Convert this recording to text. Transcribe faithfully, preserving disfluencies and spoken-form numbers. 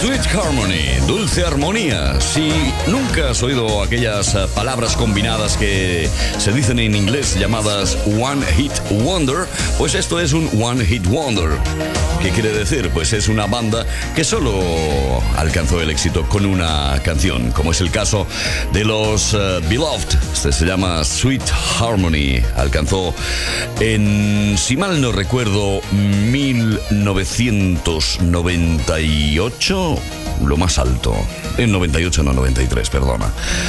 Sweet Harmony, dulce armonía. Si nunca has oído aquellas uh, palabras combinadas que se dicen en inglés llamadas One Hit Wonder, pues esto es un One Hit Wonder. ¿Qué quiere decir? Pues es una banda que solo alcanzó el éxito con una canción, como es el caso de los uh, Beloved. Este se llama Sweet Harmony. Alcanzó en, si mal no recuerdo, mil novecientos noventa y ocho, lo más alto. En noventa y ocho, no noventa y tres, perdona.